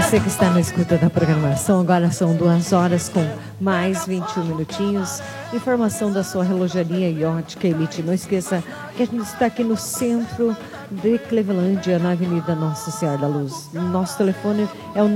você que está na escuta da programação, agora são 2 horas com mais 21 minutinhos. Informação da sua relojaria e ótica Elite. Não esqueça que a gente está aqui no centro de Clevelândia, na Avenida Nossa Senhora da Luz. Nosso telefone é o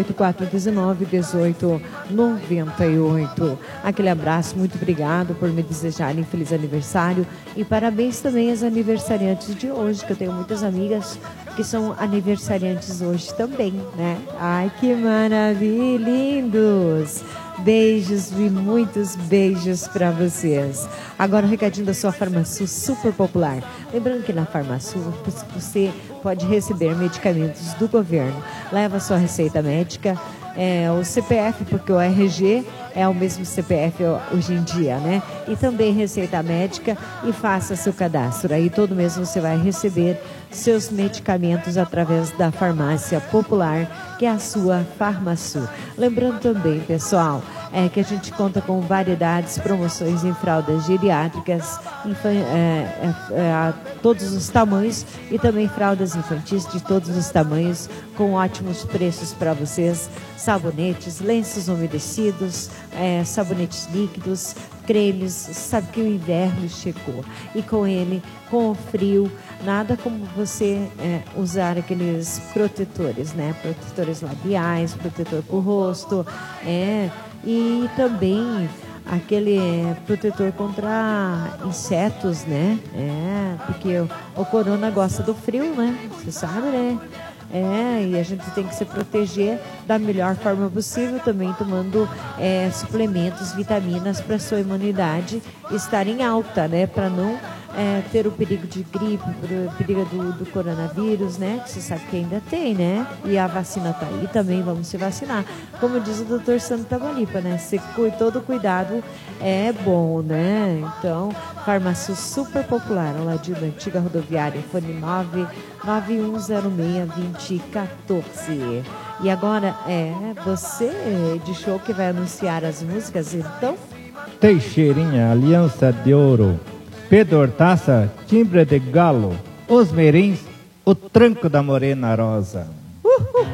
984191898. Aquele abraço, muito obrigado por me desejarem feliz aniversário e parabéns também aos aniversariantes de hoje, que eu tenho muitas amigas que são aniversariantes hoje também, né? Ai, que maravilha, lindos! Beijos e muitos beijos para vocês. Agora o recadinho da sua Farmasul super popular. Lembrando que na Farmasul você pode receber medicamentos do governo. Leva a sua receita médica, o CPF, porque o RG é o mesmo CPF hoje em dia, né? E também receita médica e faça seu cadastro. Aí todo mês você vai receber seus medicamentos através da farmácia popular, que é a sua Farmasul. Lembrando também, pessoal, que a gente conta com variedades, promoções em fraldas geriátricas, a todos os tamanhos, e também fraldas infantis de todos os tamanhos, com ótimos preços para vocês. Sabonetes, lenços umedecidos, sabonetes líquidos, cremes. Sabe que o inverno chegou e com ele, com o frio, nada como você usar aqueles protetores, né? Protetores labiais, protetor para o rosto, e também aquele protetor contra insetos, né? Porque o corona gosta do frio, né? Você sabe, né? E a gente tem que se proteger da melhor forma possível, também tomando suplementos, vitaminas para sua imunidade estar em alta, né? Para não ter o perigo de gripe, o perigo do coronavírus, né? Que você sabe que ainda tem, né? E a vacina tá aí também, vamos se vacinar. Como diz o Dr. Sandro Tamalipa, né? Todo cuidado é bom, né? Então, Farmácia super popular, ao lado da antiga rodoviária, fone 991062014. E agora você de show que vai anunciar as músicas, então? Teixeirinha, Aliança de Ouro, Pedro Hortaça, Timbre de Galo, Os Merins, O Tranco da Morena Rosa. Uhul.